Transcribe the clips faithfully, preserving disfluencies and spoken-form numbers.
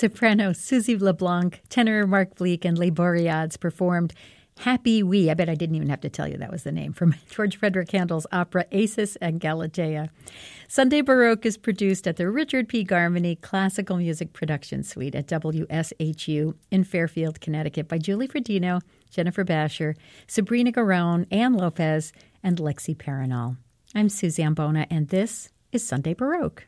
Soprano Susie LeBlanc, tenor Mark Bleek, and Les Boreads performed Happy We. I bet I didn't even have to tell you that was the name, from George Frederick Handel's opera Acis and Galatea. Sunday Baroque is produced at the Richard P. Garmany Classical Music Production Suite at W S H U in Fairfield, Connecticut by Julie Fredino, Jennifer Basher, Sabrina Garone, Ann Lopez, and Lexi Paranol. I'm Suzanne Bona, and this is Sunday Baroque.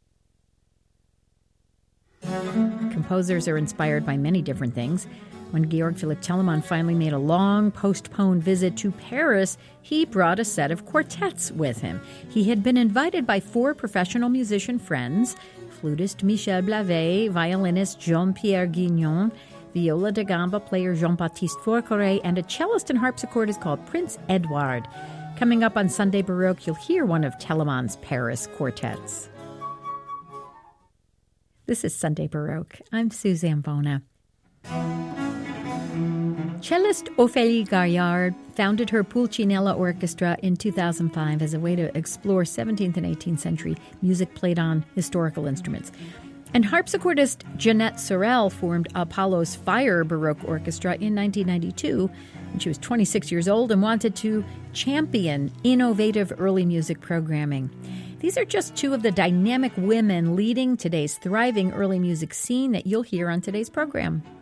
Composers are inspired by many different things. When Georg Philipp Telemann finally made a long, postponed visit to Paris, he brought a set of quartets with him. He had been invited by four professional musician friends, flutist Michel Blavet, violinist Jean-Pierre Guignon, viola da gamba player Jean-Baptiste Fourqueret, and a cellist and harpsichordist called Prince Edward. Coming up on Sunday Baroque, you'll hear one of Telemann's Paris quartets. This is Sunday Baroque. I'm Suzanne Bona. Cellist Ophélie Gaillard founded her Pulcinella Orchestra in two thousand five as a way to explore seventeenth and eighteenth century music played on historical instruments. And harpsichordist Jeanette Sorel formed Apollo's Fire Baroque Orchestra in nineteen ninety-two, when she was twenty-six years old and wanted to champion innovative early music programming. These are just two of the dynamic women leading today's thriving early music scene that you'll hear on today's program.